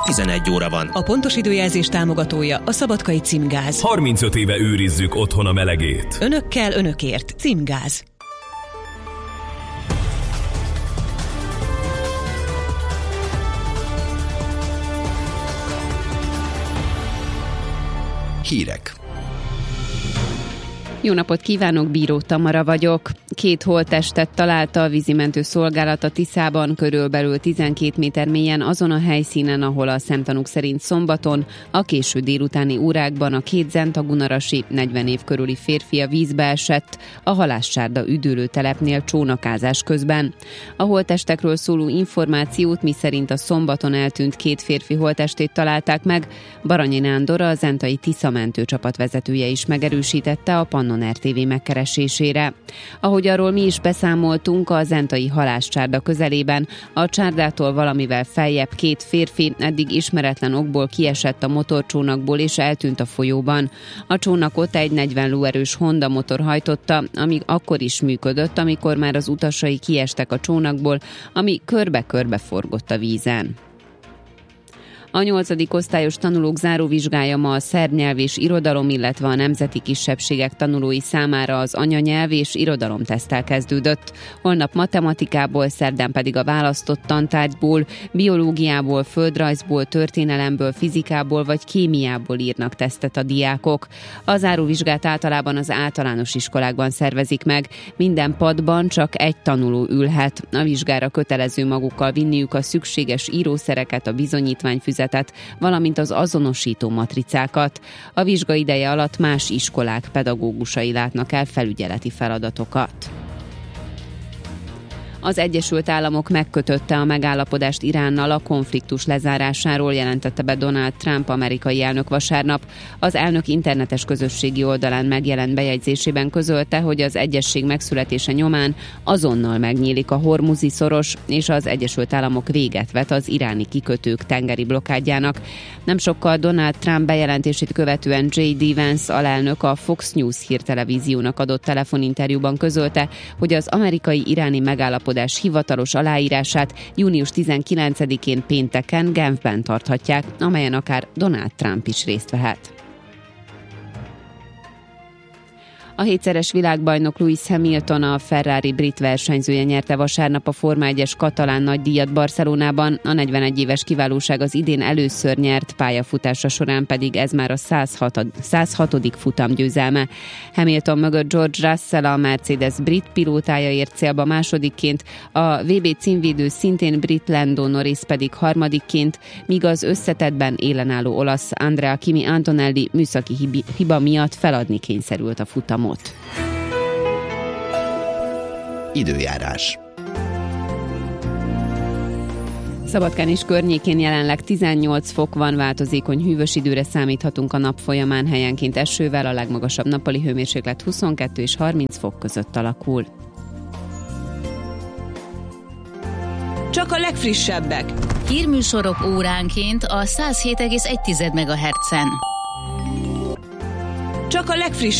11 óra van. A pontos időjelzés támogatója a Szabadkai Címgáz. 35 éve őrizzük otthon a melegét. Önökkel, önökért. Címgáz. Hírek. Jó napot kívánok, Bíró Tamara vagyok. 2 holttestet találta a vízimentő szolgálat a Tiszában, körülbelül 12 méter mélyen azon a helyszínen, ahol a szemtanúk szerint szombaton, a késő délutáni órákban a 2 zentagunarasi, 40 év körüli férfi a vízbe esett, a Halásszárda üdülőtelepnél csónakázás közben. A holttestekről szóló információt, miszerint a szombaton eltűnt 2 férfi holttestét találták meg, Baranyi Nándor, a zentai Tisza mentőcsapat vezetője is megerősítette a Pannon RTV megkeresésére. Ahogy arról mi is beszámoltunk, a zentai Halásszárda közelében a csárdától valamivel feljebb 2 férfi eddig ismeretlen okból kiesett a motorcsónakból és eltűnt a folyóban. A csónakot egy 40 lóerős Honda motor hajtotta, ami akkor is működött, amikor már az utasai kiestek a csónakból, ami körbe-körbe forgott a vízen. A 8. osztályos tanulók záróvizsgája ma a szerb nyelv és irodalom, illetve a nemzeti kisebbségek tanulói számára az anyanyelv és irodalomteszttel kezdődött. Holnap matematikából, szerdán pedig a választott tantárgyból, biológiából, földrajzból, történelemből, fizikából vagy kémiából írnak tesztet a diákok. A záróvizsgát általában az általános iskolákban szervezik meg. Minden padban csak egy tanuló ülhet. A vizsgára kötelező magukkal vinniük a szükséges írószereket, a bizonyítványfüzetet, valamint az azonosító matricákat. A vizsga ideje alatt más iskolák pedagógusai látnak el felügyeleti feladatokat. Az Egyesült Államok megkötötte a megállapodást Iránnal a konfliktus lezárásáról, jelentette be Donald Trump amerikai elnök vasárnap. Az elnök internetes közösségi oldalán megjelent bejegyzésében közölte, hogy az egyezség megszületése nyomán azonnal megnyílik a Hormuzi szoros, és az Egyesült Államok véget vet az iráni kikötők tengeri blokkádjának. Nem sokkal Donald Trump bejelentését követően J.D. Vance alelnök a Fox News hírtelevíziónak adott telefoninterjúban közölte, hogy az amerikai-iráni megállapodás hivatalos aláírását június 19-én pénteken Genfben tarthatják, amelyen akár Donald Trump is részt vehet. A 7-szeres világbajnok Lewis Hamilton, a Ferrari brit versenyzője nyerte vasárnap a Forma 1-es katalán nagydíjat Barcelonában, a 41 éves kiválóság az idén először nyert, pályafutása során pedig ez már a 106. futamgyőzelme. Hamilton mögött George Russell, a Mercedes brit pilótája ért célba másodikként, a VB címvédő szintén brit Lando Norris pedig harmadikként, míg az összetettben élenálló olasz Andrea Kimi Antonelli műszaki hiba miatt feladni kényszerült a futamot. Időjárás. Szabadkán és környékén jelenleg 18 fok van, változékony hűvös időre számíthatunk a nap folyamán, helyenként esővel, a legmagasabb nappali hőmérséklet 22 és 30 fok között alakul. Csak a legfrissebbek. Hírműsorok óránként a 107,1 MHz-en. Csak a legfrissebb